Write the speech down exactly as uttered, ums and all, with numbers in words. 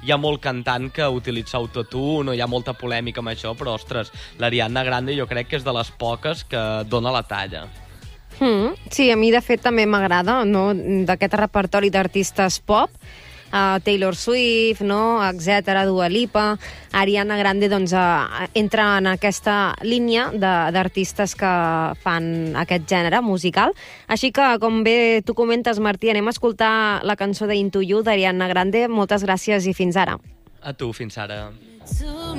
hi ha molt cantant que utilitza autotune, hi ha molta polèmica amb això, però, ostres, l'Ariana Grande jo crec que és de les poques que dona la talla. Mm, sí, a mi de fet també m'agrada, no?, d'aquest repertori d'artistes pop, Uh, Taylor Swift, no?, etcètera, Dua Lipa. Ariana Grande doncs, uh, entra en aquesta línia d'artistes que fan aquest gènere musical. Així que, com bé tu comentes, Martí, anem a escoltar la cançó de Into You d'Ariana Grande. Moltes gràcies i fins ara. A tu, fins ara.